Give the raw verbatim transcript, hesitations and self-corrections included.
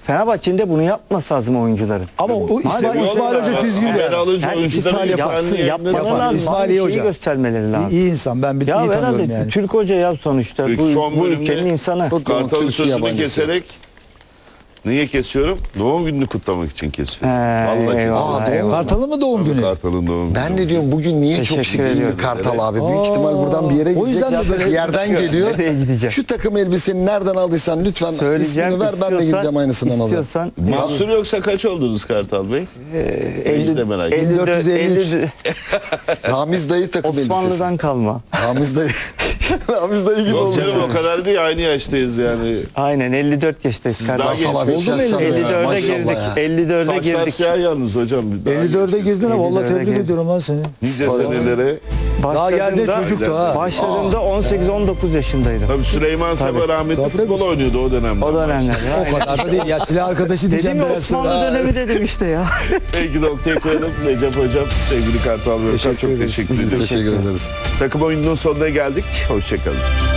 Fenerbahçe'nin de bunu yapması lazım oyuncuların. Ama o İsmail, Madem- İsmail Hoca düzgün bir Haber adam. alınca Yani oyuncuların İsmail yapsın, kendi yapmaları yapar. lazım. İsmail Aynı şeyi Hoca. göstermeleri lazım. İyi, iyi insan. Ben bir Ya iyi tanıyorum herhalde yani. Türk Hoca ya sonuçta. Peki, Bu, son bu bölümde- ülkenin insanı. Kartal'ın Türkiye sözünü yabancısı. keserek niye kesiyorum? Doğum gününü kutlamak için kesiyorum. He, Vallahi eyvallah, Aa, doğru. eyvallah. Kartal'ın mı doğum günü? Kartal'ın doğum günü. Ben de diyorum bugün niye çok Teşekkür şık giyindi ediyorum. Kartal abi. Büyük Aa, ihtimal buradan bir yere o gidecek. yüzden mi böyle- Bir yerden geliyor. Nereye gidecek? Şu takım elbiseni nereden aldıysan lütfen Söyleyeceğim, ismini ver, ben de istiyorsan- gideceğim aynısından alacağım. istiyorsan Mahsur yoksa kaç oldunuz Kartal Bey? Biz de merak ediyorum. elli bin dört yüz elli üç. elli Ramiz dayı takım elbisesi. Osmanlı'dan kalma. Ramiz dayı. Ramiz dayı gibi Yok oldu. canım o kadar değil, aynı yaştayız yani. Aynen elli dört yaştayız Siz daha kardeşim. genç. Kartal abi Oldu hiç mu yaşlanmıyor ya, elli dörde maşallah girdik. ya. elli dörde Saçlar girdik. siyah yalnız hocam. Daha elli dörde gençsiniz. girdin ha. Vallahi elli dörde tebrik girdim. ediyorum lan seni. Nice senelere. Daha geldi Başladığımda- çocuktu ha. Başladığımda on sekiz on dokuz yaşındaydım. Tabii Süleyman Seba rahmetli Tabii, futbol tabii. oynuyordu o dönemde. O dönemler. O kadar da değil ya. Silah arkadaşı diyeceğim Dedim ya biraz sonra. Osmanlı dönemi dedim işte ya. Peki noktaya koyalım. Recep Hocam, sevgili Kartal Bey. Teşekkür Çok ederiz. teşekkür Biz de ederiz. teşekkür ederiz. Takım oyununun sonuna geldik. Hoşçakalın.